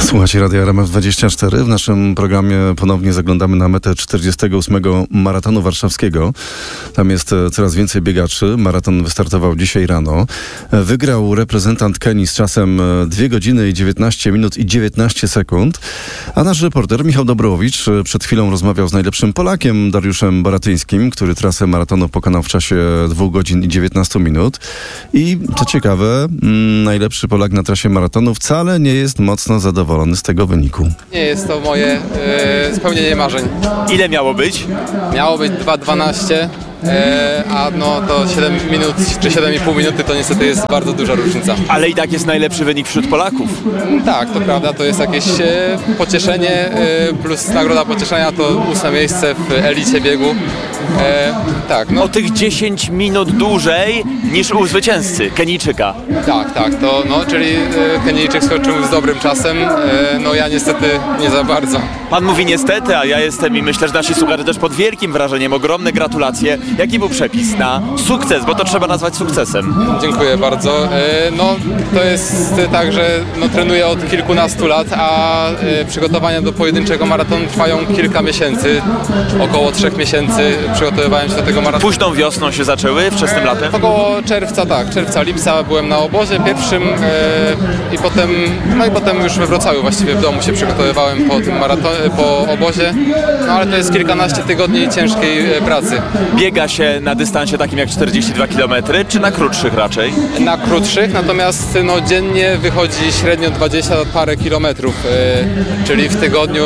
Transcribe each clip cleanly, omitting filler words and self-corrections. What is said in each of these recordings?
Słuchajcie Radia RMF24. W naszym programie ponownie zaglądamy na metę 48. Maratonu Warszawskiego. Tam jest coraz więcej biegaczy. Maraton wystartował dzisiaj rano. Wygrał reprezentant Kenii z czasem 2 godziny i 19 minut i 19 sekund. A nasz reporter Michał Dobrowicz przed chwilą rozmawiał z najlepszym Polakiem Dariuszem Baratyńskim, który trasę maratonu pokonał w czasie 2 godzin i 19 minut. I co ciekawe, najlepszy Polak na trasie maratonu wcale nie jest mocno zadowolony z tego wyniku. Nie jest to moje spełnienie marzeń. Ile miało być? Miało być 2:12, a no to 7 minut czy 7,5 minuty to niestety jest bardzo duża różnica. Ale i tak jest najlepszy wynik wśród Polaków. Tak, to prawda, to jest jakieś pocieszenie, plus nagroda pocieszenia to 8 miejsce w elicie biegu. Tak, no. O tych 10 minut dłużej niż u zwycięzcy, Kenijczyka. Tak, to no, czyli Kenijczyk skończył z dobrym czasem, no ja niestety nie za bardzo. Pan mówi niestety, a ja jestem i myślę, że nasi słuchacze też pod wielkim wrażeniem. Ogromne gratulacje. Jaki był przepis na sukces, bo to trzeba nazwać sukcesem? Dziękuję bardzo. No to jest tak, że no, trenuję od kilkunastu lat, a przygotowania do pojedynczego maratonu trwają kilka miesięcy. Około 3 miesięcy przygotowywałem się do tego maratonu. Późną wiosną się zaczęły, wczesnym latem? Około czerwca, lipca byłem na obozie pierwszym i potem już we Wrocławiu właściwie w domu się przygotowywałem po tym po obozie, no ale to jest kilkanaście tygodni ciężkiej pracy. Biega się na dystansie takim jak 42 km, czy na krótszych raczej? Na krótszych, natomiast no, dziennie wychodzi średnio 20 parę kilometrów, czyli w tygodniu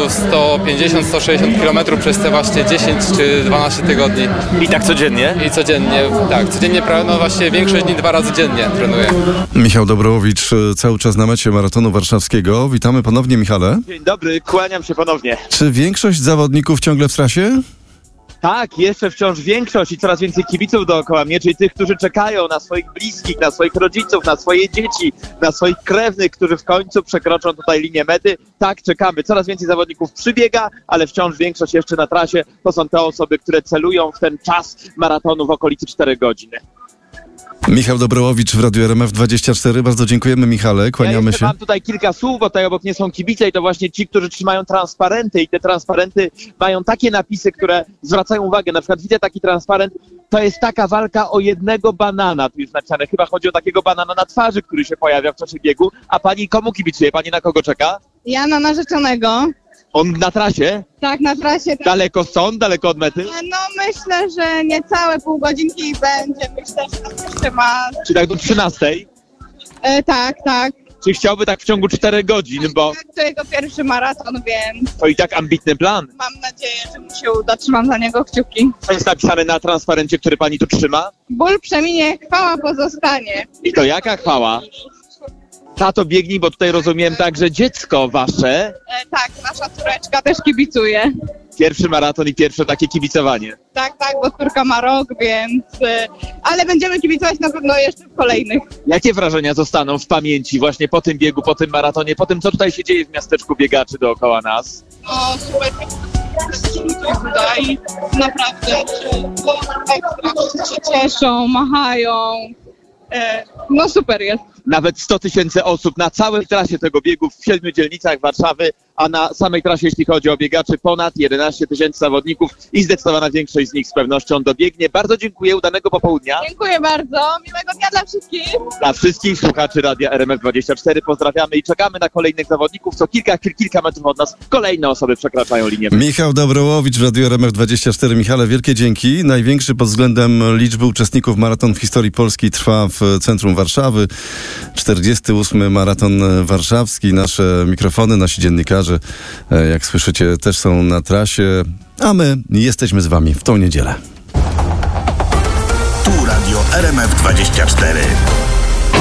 150-160 km przez te właśnie 10 czy 12 tygodni. I tak codziennie? I codziennie, tak. Codziennie, no właśnie większość dni 2 razy dziennie trenuję. Michał Dobrowicz cały czas na mecie maratonu warszawskiego. Witamy ponownie, Michale. Dzień dobry, kłaniam się ponownie. Czy większość zawodników ciągle w trasie? Tak, jeszcze wciąż większość i coraz więcej kibiców dookoła mnie, czyli tych, którzy czekają na swoich bliskich, na swoich rodziców, na swoje dzieci, na swoich krewnych, którzy w końcu przekroczą tutaj linię mety. Tak, czekamy. Coraz więcej zawodników przybiega, ale wciąż większość jeszcze na trasie. To są te osoby, które celują w ten czas maratonu w okolicy 4 godziny. Michał Dobrowicz w Radiu RMF24. Bardzo dziękujemy, Michale. Kłaniamy się. Mam tutaj kilka słów, bo tutaj obok mnie są kibice i to właśnie ci, którzy trzymają transparenty i te transparenty mają takie napisy, które zwracają uwagę. Na przykład widzę taki transparent, to jest taka walka o jednego banana, tu jest napisane. Chyba chodzi o takiego banana na twarzy, który się pojawia w czasie biegu. A pani komu kibicuje? Pani na kogo czeka? Ja na narzeczonego. On na trasie? Tak, na trasie. Tak. Daleko stąd? Daleko od mety? No myślę, że niecałe pół godzinki będzie. Myślę, że tam jeszcze ma... Czy tak do 13? Tak. Czy chciałby tak w ciągu 4 godzin, bo To jego pierwszy maraton, więc to i tak ambitny plan. mam nadzieję, że mu się uda. Trzymam za niego kciuki. Co jest napisane na transparencie, który pani tu trzyma? Ból przeminie, chwała pozostanie. I to jaka chwała? Tato, biegnij, bo tutaj rozumiem tak, że dziecko wasze, Tak, nasza córeczka też kibicuje. pierwszy maraton i pierwsze takie kibicowanie. Tak, bo córka ma rok, więc... Ale będziemy kibicować na pewno jeszcze w kolejnych. Jakie wrażenia zostaną w pamięci właśnie po tym biegu, po tym maratonie, po tym, co tutaj się dzieje w miasteczku biegaczy dookoła nas? No super, tutaj naprawdę ekstra, wszyscy się cieszą, machają. No super jest. Nawet 100 000 osób na całej trasie tego biegu w 7 dzielnicach Warszawy, a na samej trasie, jeśli chodzi o biegaczy, ponad 11 000 zawodników i zdecydowana większość z nich z pewnością dobiegnie. Bardzo dziękuję, udanego popołudnia. Dziękuję bardzo, miłego dnia dla wszystkich. Dla wszystkich słuchaczy Radia RMF24 pozdrawiamy i czekamy na kolejnych zawodników. Co kilka metrów od nas kolejne osoby przekraczają linię. Michał Dobrowicz w Radiu RMF24. Michale, wielkie dzięki. Największy pod względem liczby uczestników maraton w historii Polski trwa w centrum Warszawy. 48. maraton warszawski. Nasze mikrofony, nasi dziennikarze, jak słyszycie, też są na trasie, a my jesteśmy z wami w tą niedzielę. Tu Radio RMF24.